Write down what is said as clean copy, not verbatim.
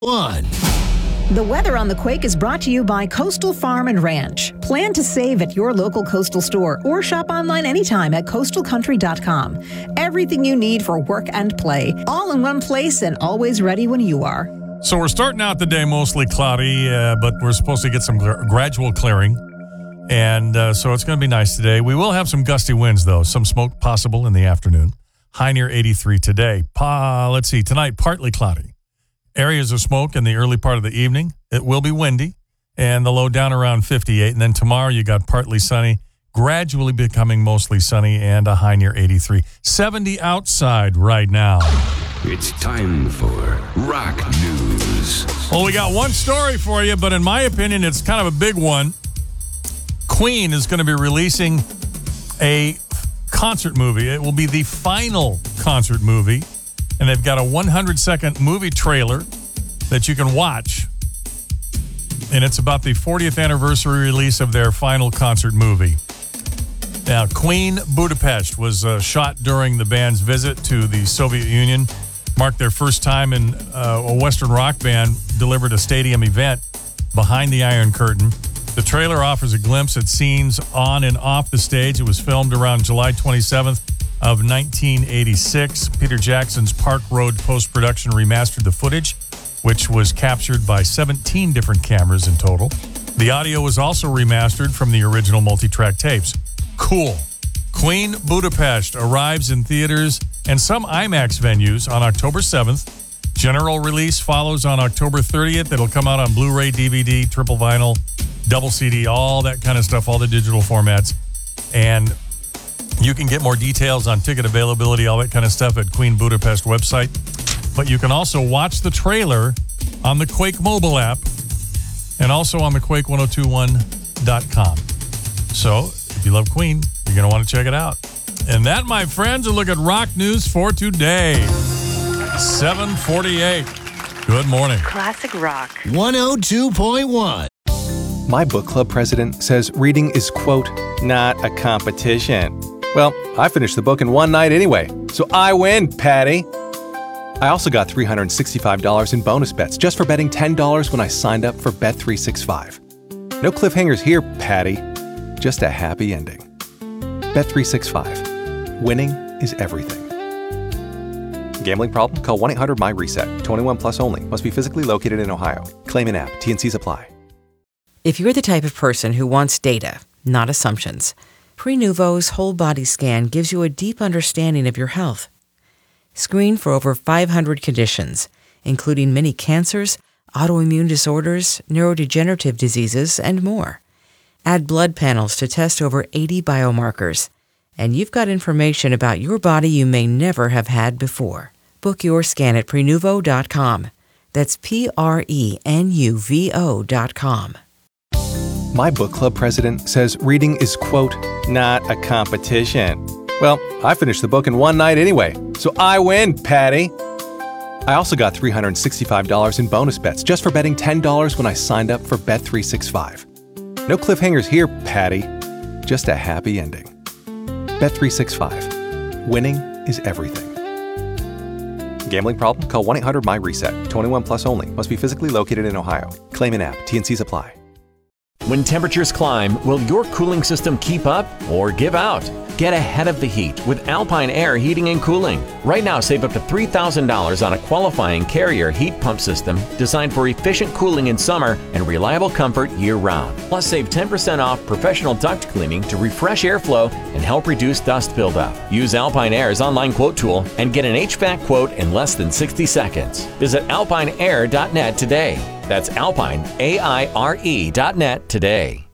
1. The weather on the Quake is brought to you by Coastal Farm and Ranch. Plan to save at your local Coastal store or shop online anytime at coastalcountry.com. Everything you need for work and play, all in one place and always ready when you are. So we're starting out the day mostly cloudy, but we're supposed to get some gradual clearing. And so it's going to be nice today. We will have some gusty winds, though. Some smoke possible in the afternoon. High near 83 today. Let's see. Tonight, partly cloudy. Areas of smoke in the early part of the evening. It will be windy, and the low down around 58. And then tomorrow you got partly sunny, gradually becoming mostly sunny, and a high near 83. 70 outside right now. It's time for Rock News. Well, we got one story for you, but in my opinion, it's kind of a big one. Queen is going to be releasing a concert movie. It will be the final concert movie. And they've got a 100-second movie trailer that you can watch. And it's about the 40th anniversary release of their final concert movie. Now, Queen Budapest was shot during the band's visit to the Soviet Union. Marked their first time in a Western rock band delivered a stadium event behind the Iron Curtain. The trailer offers a glimpse at scenes on and off the stage. It was filmed around July 27th. Of 1986, Peter Jackson's Park Road post-production remastered the footage, which was captured by 17 different cameras in total. The audio was also remastered from the original multi-track tapes. Cool. Queen Budapest arrives in theaters and some IMAX venues on October 7th. General release follows on October 30th. It'll come out on Blu-ray, DVD, triple vinyl, double CD, all that kind of stuff, all the digital formats. And you can get more details on ticket availability, all that kind of stuff at Queen Budapest website. But you can also watch the trailer on the Quake mobile app and also on the Quake1021.com. So if you love Queen, you're going to want to check it out. And that, my friends, a look at rock news for today. 7:48. Good morning. Classic Rock. 102.1. My book club president says reading is, quote, not a competition. Well, I finished the book in one night anyway, so I win, Patty. I also got $365 in bonus bets just for betting $10 when I signed up for Bet365. No cliffhangers here, Patty. Just a happy ending. Bet365. Winning is everything. Gambling problem? Call 1-800-MY-RESET. 21 plus only. Must be physically located in Ohio. Claim in app. T&Cs apply. If you're the type of person who wants data, not assumptions, Prenuvo's whole body scan gives you a deep understanding of your health. Screen for over 500 conditions, including many cancers, autoimmune disorders, neurodegenerative diseases, and more. Add blood panels to test over 80 biomarkers, and you've got information about your body you may never have had before. Book your scan at Prenuvo.com. That's Prenuvo.com. My book club president says reading is, quote, not a competition. Well, I finished the book in one night anyway, so I win, Patty. I also got $365 in bonus bets just for betting $10 when I signed up for Bet365. No cliffhangers here, Patty. Just a happy ending. Bet365. Winning is everything. Gambling problem? Call 1-800-MY-RESET. 21 plus only. Must be physically located in Ohio. Claim in app. T&Cs apply. When temperatures climb, will your cooling system keep up or give out? Get ahead of the heat with Alpine Air Heating and Cooling. Right now, save up to $3,000 on a qualifying Carrier heat pump system designed for efficient cooling in summer and reliable comfort year-round. Plus, save 10% off professional duct cleaning to refresh airflow and help reduce dust buildup. Use Alpine Air's online quote tool and get an HVAC quote in less than 60 seconds. Visit alpineair.net today. That's alpineaire.net today.